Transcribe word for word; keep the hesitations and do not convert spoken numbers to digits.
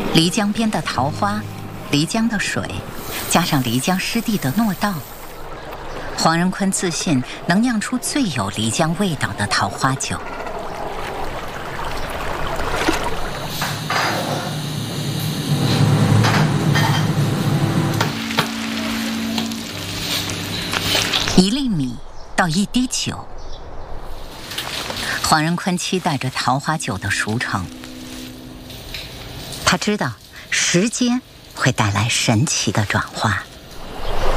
漓江边的桃花，漓江的水，加上漓江湿地的糯稻，黄仁坤自信能酿出最有漓江味道的桃花酒。一粒米到一滴酒，黄仁坤期待着桃花酒的熟成。他知道时间会带来神奇的转化。